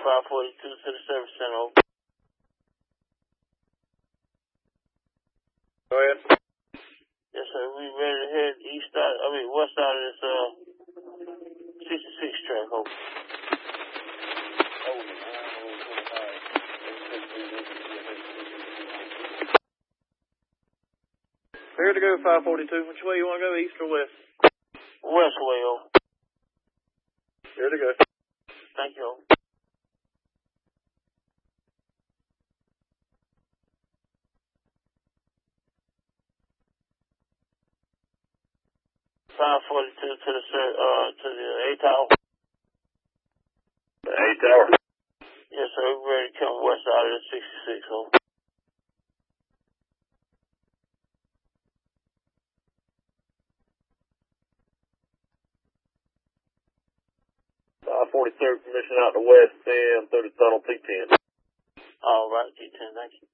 542 to the service center. Go ahead. Yes, sir. We ready to head west side of this 66 track. Over. Clear to go 542. Which way you want to go, east or west? West way, over. Clear to go. Thank you, over. $542 to the A tower. The A tower. Yes, sir. We're ready to come west side of the 66. Over. .43 permission out to west 10 through the tunnel T10. All right, T10. Thank you.